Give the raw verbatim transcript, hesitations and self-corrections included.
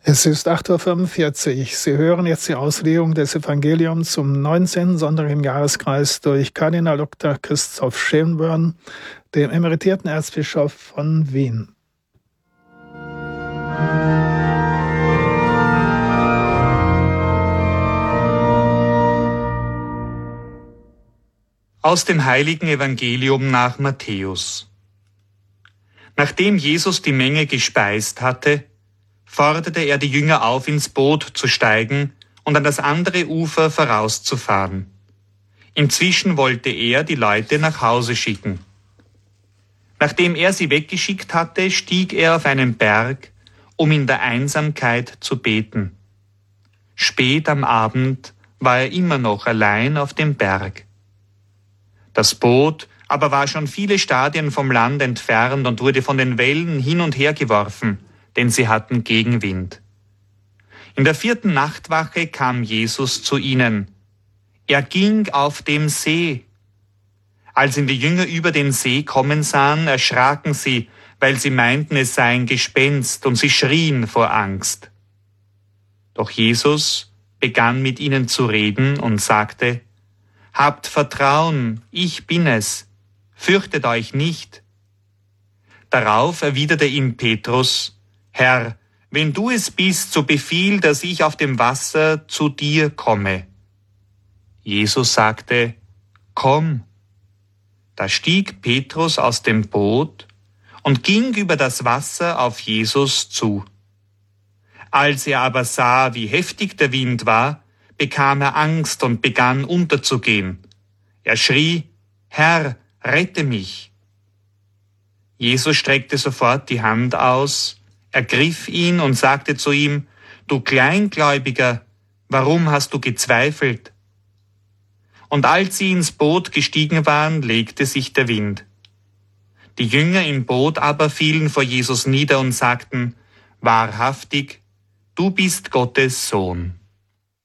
Es ist acht Uhr fünfundvierzig. Sie hören jetzt die Auslegung des Evangeliums zum neunzehnten Sonntag im Jahreskreis durch Kardinal Doktor Christoph Schönborn, dem emeritierten Erzbischof von Wien. Aus dem heiligen Evangelium nach Matthäus. Nachdem Jesus die Menge gespeist hatte, forderte er die Jünger auf, ins Boot zu steigen und an das andere Ufer vorauszufahren. Inzwischen wollte er die Leute nach Hause schicken. Nachdem er sie weggeschickt hatte, stieg er auf einen Berg, um in der Einsamkeit zu beten. Spät am Abend war er immer noch allein auf dem Berg. Das Boot aber war schon viele Stadien vom Land entfernt und wurde von den Wellen hin und her geworfen, denn sie hatten Gegenwind. In der vierten Nachtwache kam Jesus zu ihnen. Er ging auf dem See. Als ihn die Jünger über den See kommen sahen, erschraken sie, weil sie meinten, es sei ein Gespenst, und sie schrien vor Angst. Doch Jesus begann mit ihnen zu reden und sagte: Habt Vertrauen, ich bin es, fürchtet euch nicht. Darauf erwiderte ihm Petrus: Herr, wenn du es bist, so befiehl, dass ich auf dem Wasser zu dir komme. Jesus sagte: Komm. Da stieg Petrus aus dem Boot und ging über das Wasser auf Jesus zu. Als er aber sah, wie heftig der Wind war, bekam er Angst und begann unterzugehen. Er schrie: Herr, rette mich! Jesus streckte sofort die Hand aus, ergriff ihn und sagte zu ihm: Du Kleingläubiger, warum hast du gezweifelt? Und als sie ins Boot gestiegen waren, legte sich der Wind. Die Jünger im Boot aber fielen vor Jesus nieder und sagten: Wahrhaftig, du bist Gottes Sohn.